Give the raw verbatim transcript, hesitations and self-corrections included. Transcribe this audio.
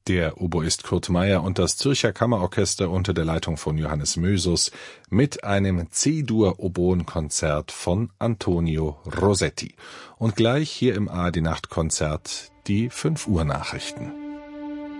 Der Oboist Kurt Meyer und das Zürcher Kammerorchester unter der Leitung von Johannes Mösus mit einem C-Dur-Oboen-Konzert von Antonio Rossetti. Und gleich hier im A R D-Nachtkonzert die fünf Uhr Nachrichten.